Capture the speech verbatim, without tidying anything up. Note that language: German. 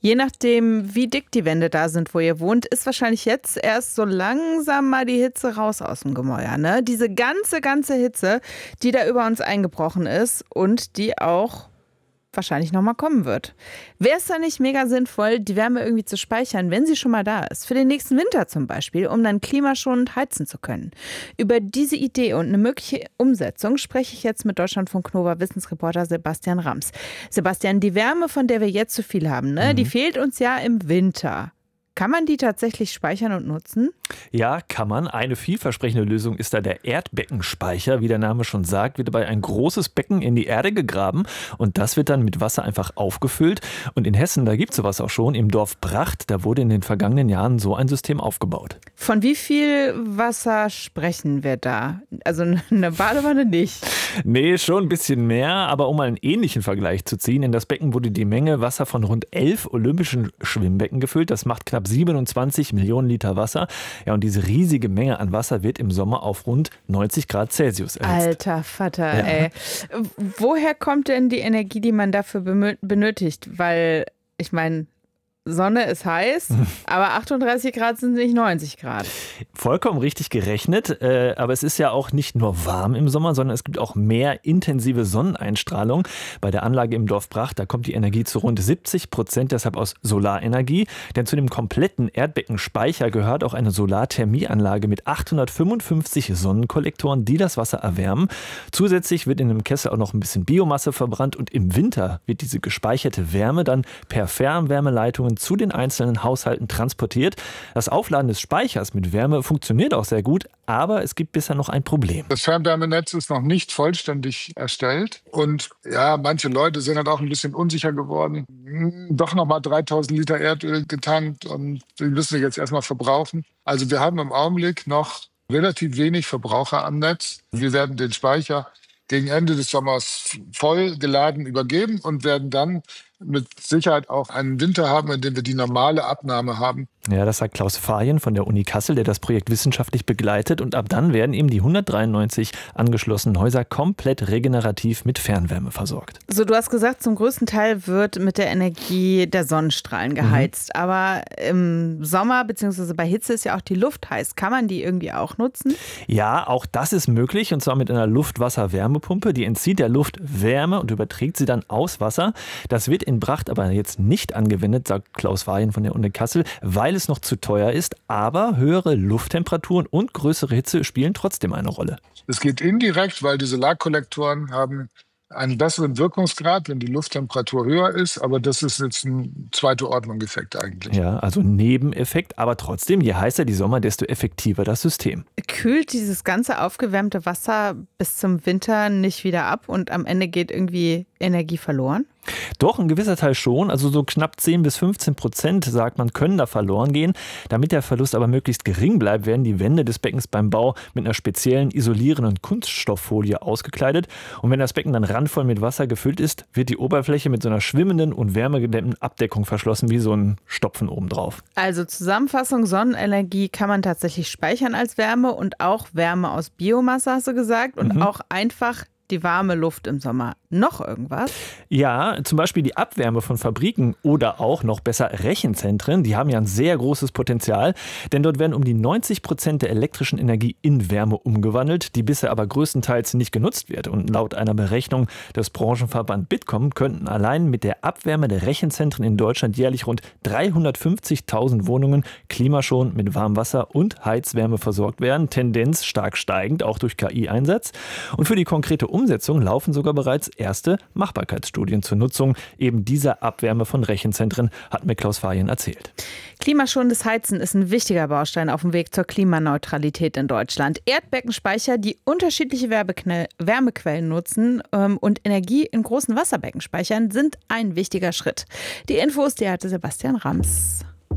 Je nachdem, wie dick die Wände da sind, wo ihr wohnt, ist wahrscheinlich jetzt erst so langsam mal die Hitze raus aus dem Gemäuer. Ne? Diese ganze, ganze Hitze, die da über uns eingebrochen ist und die auch wahrscheinlich nochmal kommen wird. Wäre es da nicht mega sinnvoll, die Wärme irgendwie zu speichern, wenn sie schon mal da ist? Für den nächsten Winter zum Beispiel, um dann klimaschonend heizen zu können. Über diese Idee und eine mögliche Umsetzung spreche ich jetzt mit Deutschlandfunk Nova Wissensreporter Sebastian Rams. Sebastian, die Wärme, von der wir jetzt so viel haben, ne, mhm. die fehlt uns ja im Winter. Kann man die tatsächlich speichern und nutzen? Ja, kann man. Eine vielversprechende Lösung ist da der Erdbeckenspeicher. Wie der Name schon sagt, wird dabei ein großes Becken in die Erde gegraben und das wird dann mit Wasser einfach aufgefüllt. Und in Hessen, da gibt es sowas auch schon, im Dorf Bracht, da wurde in den vergangenen Jahren so ein System aufgebaut. Von wie viel Wasser sprechen wir da? Also eine Badewanne nicht. Nee, schon ein bisschen mehr, aber um mal einen ähnlichen Vergleich zu ziehen, in das Becken wurde die Menge Wasser von rund elf olympischen Schwimmbecken gefüllt. Das macht knapp siebenundzwanzig Millionen Liter Wasser. Ja, und diese riesige Menge an Wasser wird im Sommer auf rund neunzig Grad Celsius erhitzt. Alter Vater, ja. ey. Woher kommt denn die Energie, die man dafür benötigt? Weil, ich meine, Sonne ist heiß, aber achtunddreißig Grad sind nicht neunzig Grad. Vollkommen richtig gerechnet, äh, aber es ist ja auch nicht nur warm im Sommer, sondern es gibt auch mehr intensive Sonneneinstrahlung. Bei der Anlage im Dorf Bracht, da kommt die Energie zu rund siebzig Prozent deshalb aus Solarenergie. Denn zu dem kompletten Erdbeckenspeicher gehört auch eine Solarthermieanlage mit achthundertfünfundfünfzig Sonnenkollektoren, die das Wasser erwärmen. Zusätzlich wird in dem Kessel auch noch ein bisschen Biomasse verbrannt und im Winter wird diese gespeicherte Wärme dann per Fernwärmeleitungen zu den einzelnen Haushalten transportiert. Das Aufladen des Speichers mit Wärme funktioniert auch sehr gut, aber es gibt bisher noch ein Problem. Das Fernwärmenetz ist noch nicht vollständig erstellt und ja, manche Leute sind halt auch ein bisschen unsicher geworden. Hm, doch nochmal dreitausend Liter Erdöl getankt und die müssen wir jetzt erstmal verbrauchen. Also wir haben im Augenblick noch relativ wenig Verbraucher am Netz. Wir werden den Speicher gegen Ende des Sommers voll geladen übergeben und werden dann mit Sicherheit auch einen Winter haben, in dem wir die normale Abnahme haben. Ja, das sagt Klaus Fajen von der Uni Kassel, der das Projekt wissenschaftlich begleitet. Und ab dann werden eben die hundertdreiundneunzig angeschlossenen Häuser komplett regenerativ mit Fernwärme versorgt. So, du hast gesagt, zum größten Teil wird mit der Energie der Sonnenstrahlen geheizt. Mhm. Aber im Sommer bzw. bei Hitze ist ja auch die Luft heiß. Kann man die irgendwie auch nutzen? Ja, auch das ist möglich. Und zwar mit einer Luftwasser-Wärmepumpe. Die entzieht der Luft Wärme und überträgt sie dann aus Wasser. Das wird in Bracht aber jetzt nicht angewendet, sagt Klaus Fajen von der Uni Kassel, weil es noch zu teuer ist. Aber höhere Lufttemperaturen und größere Hitze spielen trotzdem eine Rolle. Es geht indirekt, weil die Solarkollektoren haben einen besseren Wirkungsgrad, wenn die Lufttemperatur höher ist. Aber das ist jetzt ein zweite Ordnung-Effekt eigentlich. Ja, also Nebeneffekt. Aber trotzdem, je heißer die Sommer, desto effektiver das System. Kühlt dieses ganze aufgewärmte Wasser bis zum Winter nicht wieder ab und am Ende geht irgendwie Energie verloren? Doch, ein gewisser Teil schon. Also so knapp zehn bis fünfzehn Prozent, sagt man, können da verloren gehen. Damit der Verlust aber möglichst gering bleibt, werden die Wände des Beckens beim Bau mit einer speziellen isolierenden Kunststofffolie ausgekleidet. Und wenn das Becken dann randvoll mit Wasser gefüllt ist, wird die Oberfläche mit so einer schwimmenden und wärmegedämmten Abdeckung verschlossen, wie so ein Stopfen obendrauf. Also Zusammenfassung, Sonnenenergie kann man tatsächlich speichern als Wärme und auch Wärme aus Biomasse, hast du gesagt, und mhm. auch einfach die warme Luft im Sommer. Noch irgendwas? Ja, zum Beispiel die Abwärme von Fabriken oder auch noch besser Rechenzentren. Die haben ja ein sehr großes Potenzial, denn dort werden um die neunzig Prozent der elektrischen Energie in Wärme umgewandelt, die bisher aber größtenteils nicht genutzt wird. Und laut einer Berechnung des Branchenverband Bitkom könnten allein mit der Abwärme der Rechenzentren in Deutschland jährlich rund dreihundertfünfzigtausend Wohnungen klimaschonend mit Warmwasser und Heizwärme versorgt werden. Tendenz stark steigend, auch durch K I-Einsatz. Und für die konkrete Umsetzung laufen sogar bereits erste Machbarkeitsstudien zur Nutzung eben dieser Abwärme von Rechenzentren, hat mir Klaus Fajen erzählt. Klimaschonendes Heizen ist ein wichtiger Baustein auf dem Weg zur Klimaneutralität in Deutschland. Erdbeckenspeicher, die unterschiedliche Wärmequellen nutzen ähm, und Energie in großen Wasserbecken speichern, sind ein wichtiger Schritt. Die Infos, die hatte Sebastian Rams.